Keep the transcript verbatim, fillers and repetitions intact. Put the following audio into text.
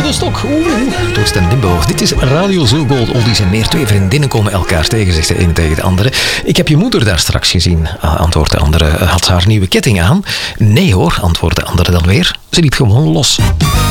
de stok. Oeh, toast en limbo. Dit is Radio Zo Gold. Oldies en meer. Twee vriendinnen komen elkaar tegen, zegt de ene tegen de andere. Ik heb je moeder daar straks gezien, antwoordt de andere. Had ze haar nieuwe ketting aan? Nee hoor, antwoordt de andere dan weer. Ze liep gewoon los.